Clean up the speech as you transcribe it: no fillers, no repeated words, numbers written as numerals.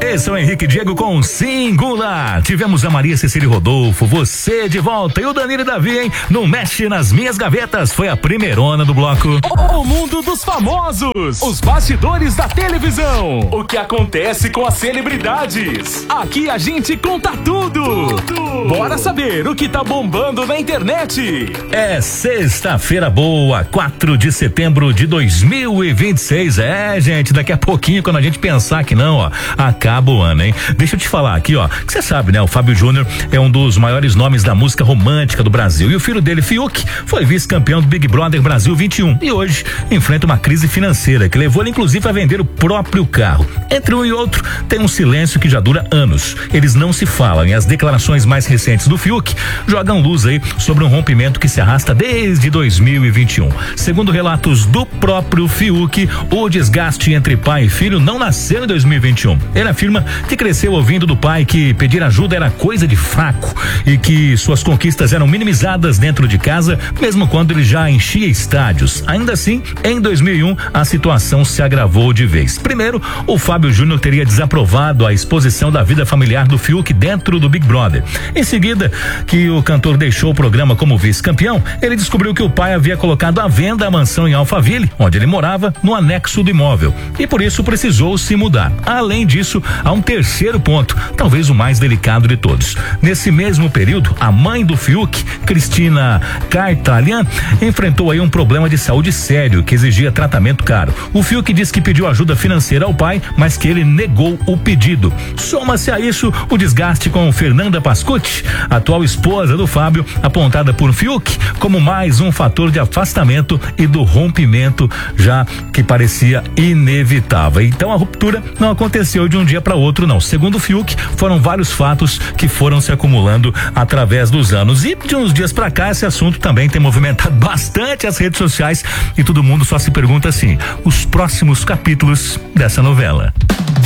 Esse é o Henrique Diego com Singular. Tivemos a Maria Cecília Rodolfo, você de volta, e o Danilo e Davi, hein? Não mexe nas minhas gavetas, foi a primeirona do bloco. O mundo dos famosos, os bastidores da televisão, o que acontece com as celebridades. Aqui a gente conta tudo. Bora saber o que tá bombando na internet. É sexta-feira boa, 4 de setembro de 2026. É, gente, daqui a pouquinho, quando a gente pensar que não, ó, acaba o ano, hein? Deixa eu te falar aqui, ó, que você sabe, né? O Fábio Júnior é um dos maiores nomes da música romântica do Brasil, e o filho dele, Fiuk, foi vice-campeão do Big Brother Brasil 21 e hoje enfrenta uma crise financeira que levou ele inclusive a vender o próprio carro. Entre um e outro tem um silêncio que já dura anos. Eles não se falam e as declarações mais recentes do Fiuk jogam luz aí sobre um rompimento que se arrasta desde 2021. Segundo relatos do próprio Fiuk, o desgaste entre pai e filho não nasceu em 2021. Ele afirma que cresceu ouvindo do pai que pedir ajuda era coisa de fraco e que suas conquistas eram minimizadas dentro de casa, mesmo quando ele já enchia estádios. Ainda assim, em 2001, a situação se agravou de vez. Primeiro, o Fábio Júnior teria desaprovado a exposição da vida familiar do Fiuk dentro do Big Brother. Em seguida, que o cantor deixou o programa como vice-campeão, ele descobriu que o pai havia colocado à venda a mansão em Alphaville, onde ele morava, no anexo do imóvel, e por isso precisou se mudar. Além disso, há um terceiro ponto, talvez o mais delicado de todos. Nesse mesmo período, a mãe do Fiuk, Cristina Cartalhan, enfrentou aí um problema de saúde sério que exigia tratamento caro. O Fiuk disse que pediu ajuda financeira ao pai, mas que ele negou o pedido. Soma-se a isso o desgaste com Fernanda Pascotti, atual esposa do Fábio, apontada por Fiuk como mais um fator de afastamento e do rompimento, já que parecia inevitável. Então a ruptura não aconteceu de um dia para outro, não. Segundo o Fiuk, foram vários fatos que foram se acumulando através dos anos, e de uns dias para cá esse assunto também tem movimentado bastante as redes sociais e todo mundo só se pergunta assim: os próximos capítulos dessa novela.